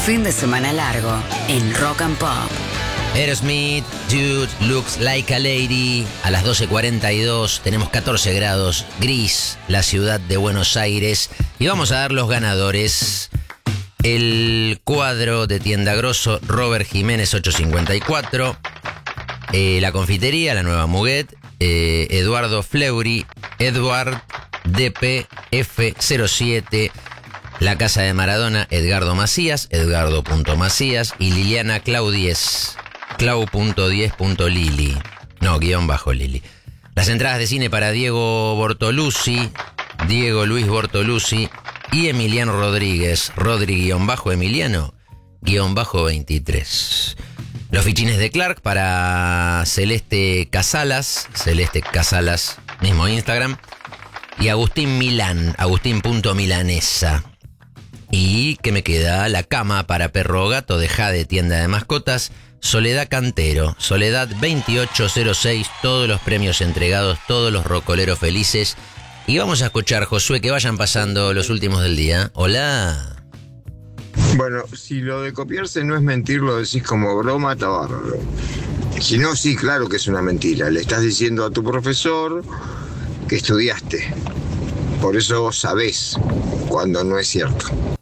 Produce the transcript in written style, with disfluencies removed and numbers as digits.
fin de semana largo en Rock and Pop. Aerosmith, Dude Looks Like a Lady. A las 12:42 tenemos 14 grados, gris, la ciudad de Buenos Aires. Y vamos a dar los ganadores. El cuadro de Tienda Grosso, Robert Jiménez 854. La confitería, la Nueva Muguet, Eduardo Fleury, Edward DPF07. La Casa de Maradona, Edgardo Macías, Edgardo.Macías. Y Liliana Claudies, Clau.10.Lili. No, _Lili. Las entradas de cine para Diego Bortoluzzi, Diego Luis Bortoluzzi y Emiliano Rodríguez, Rodri_Emiliano_23. Los fichines de Clark para Celeste Casalas, mismo Instagram. Y Agustín Milán, Agustín.Milanesa. Y que me queda la cama para perro o gato de Jade, tienda de mascotas. Soledad Cantero, Soledad 2806, todos los premios entregados, todos los rocoleros felices. Y vamos a escuchar, Josué, que vayan pasando los últimos del día. Hola. Bueno, si lo de copiarse no es mentir, lo decís como broma, está bárbaro. Si no, sí, claro que es una mentira. Le estás diciendo a tu profesor que estudiaste. Por eso sabés cuando no es cierto.